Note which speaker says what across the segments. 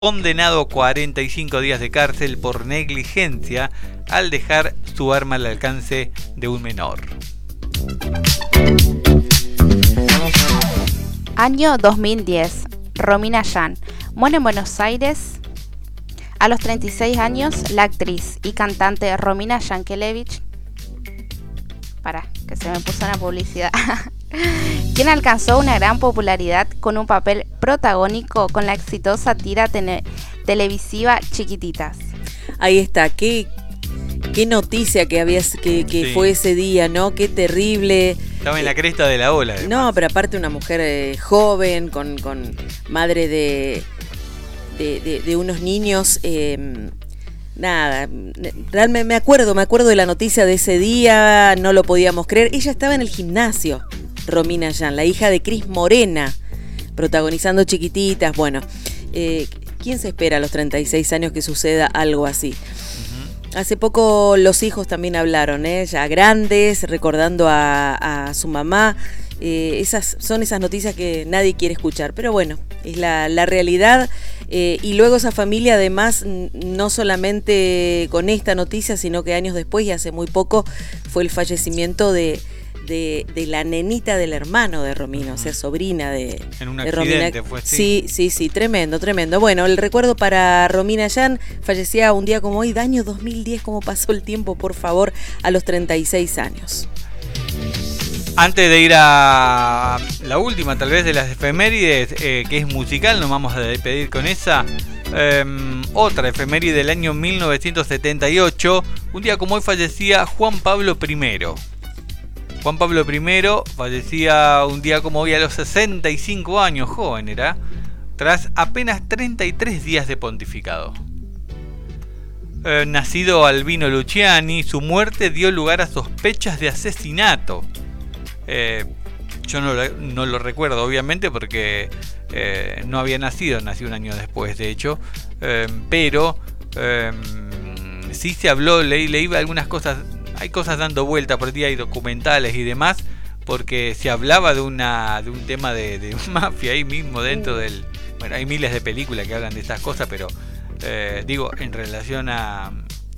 Speaker 1: condenado a 45 días de cárcel por negligencia al dejar su arma al alcance de un menor.
Speaker 2: Año 2010. Romina Yan muere en Buenos Aires. A los 36 años, la actriz y cantante Romina Yankelevich, que se me puso una publicidad, quien alcanzó una gran popularidad con un papel protagónico con la exitosa tira televisiva Chiquititas.
Speaker 3: Ahí está, qué noticia que fue ese día, ¿no? Qué terrible.
Speaker 1: Estaba en la cresta de la ola.
Speaker 3: No, pero aparte una mujer joven, con madre de unos niños. Nada, realmente me acuerdo de la noticia de ese día, no lo podíamos creer. Ella estaba en el gimnasio, Romina Yan, la hija de Cris Morena, protagonizando Chiquititas. Bueno, ¿quién se espera a los 36 años que suceda algo así? Hace poco los hijos también hablaron, ya grandes, recordando a su mamá. Son esas noticias que nadie quiere escuchar, pero bueno, es la realidad. Y luego esa familia, además, no solamente con esta noticia, sino que años después, y hace muy poco, fue el fallecimiento de la nenita del hermano de Romina, o sea, sobrina de
Speaker 1: en un
Speaker 3: de
Speaker 1: accidente
Speaker 3: Romina.
Speaker 1: fue así.
Speaker 3: Sí, tremendo. Bueno, el recuerdo para Romina Yan, fallecía un día como hoy, de año 2010, cómo pasó el tiempo, por favor, a los 36 años.
Speaker 1: Antes de ir a la última, tal vez, de las efemérides, que es musical, nos vamos a despedir con esa. Otra efeméride del año 1978. Un día como hoy fallecía Juan Pablo I. Juan Pablo I fallecía un día como hoy a los 65 años, joven era, tras apenas 33 días de pontificado. Nacido Albino Luciani, su muerte dio lugar a sospechas de asesinato. Yo no lo recuerdo, obviamente, porque no había nacido un año después, de hecho, pero sí se habló, leí algunas cosas, hay cosas dando vuelta por día, hay documentales y demás, porque se hablaba de un tema de mafia ahí mismo dentro del... Bueno, hay miles de películas que hablan de estas cosas, pero digo, en relación a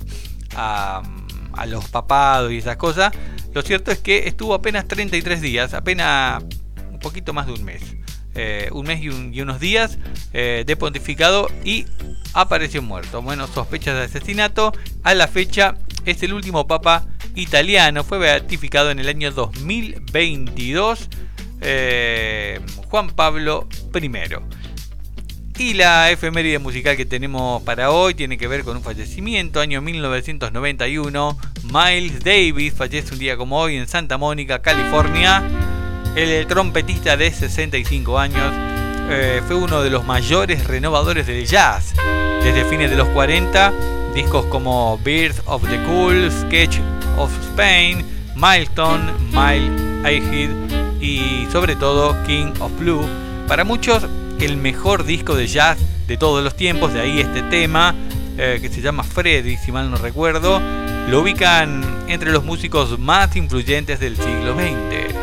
Speaker 1: los papados y esas cosas, lo cierto es que estuvo apenas 33 días, apenas un poquito más de un mes. Un mes y unos días de pontificado y apareció muerto. Bueno, sospechas de asesinato. A la fecha es el último papa italiano. Fue beatificado en el año 2022. Juan Pablo I. Y la efeméride musical que tenemos para hoy tiene que ver con un fallecimiento. Año 1991, Miles Davis fallece un día como hoy en Santa Mónica, California. El trompetista de 65 años fue uno de los mayores renovadores del jazz. Desde fines de los 40, discos como Birth of the Cool, Sketch of Spain, Milestone, Mile Ahead y sobre todo King of Blue. Para muchos, el mejor disco de jazz de todos los tiempos, de ahí este tema que se llama Freddy, si mal no recuerdo. Lo ubican entre los músicos más influyentes del siglo XX.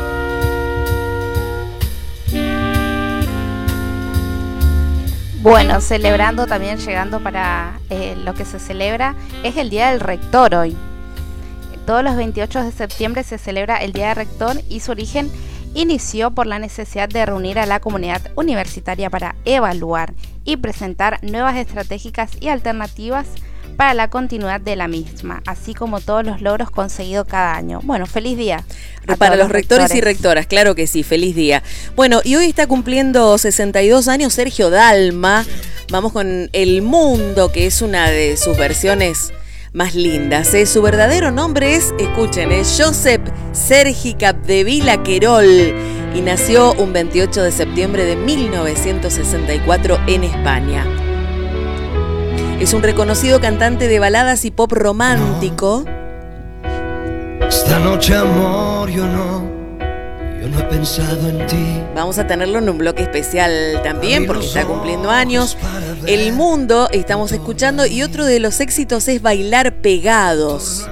Speaker 2: Bueno, celebrando también, llegando para lo que se celebra, es el Día del Rector hoy. Todos los 28 de septiembre se celebra el Día del Rector y su origen inició por la necesidad de reunir a la comunidad universitaria para evaluar y presentar nuevas estratégicas y alternativas para la continuidad de la misma, así como todos los logros conseguidos cada año. Bueno, feliz día
Speaker 3: para los rectores y rectoras, claro que sí, feliz día. Bueno, y hoy está cumpliendo 62 años Sergio Dalma. Vamos con El Mundo, que es una de sus versiones más lindas. Su verdadero nombre es, escuchen, Josep Sergi Capdevila Querol, y nació un 28 de septiembre de 1964 en España. Es un reconocido cantante de baladas y pop romántico.
Speaker 4: Esta noche, amor, yo no he pensado en ti.
Speaker 3: Vamos a tenerlo en un bloque especial también, porque está cumpliendo años. El Mundo estamos escuchando, y otro de los éxitos es Bailar Pegados.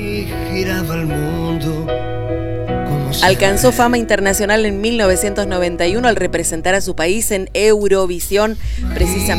Speaker 3: Alcanzó fama internacional en 1991 al representar a su país en Eurovisión, precisamente.